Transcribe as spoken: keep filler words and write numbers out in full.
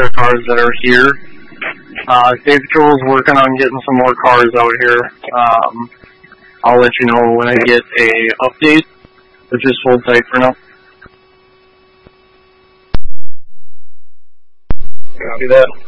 other cars that are here. Uh, State Patrol's working on getting some more cars out here. Um, I'll let you know when I get a update, but just hold tight for now. Copy that.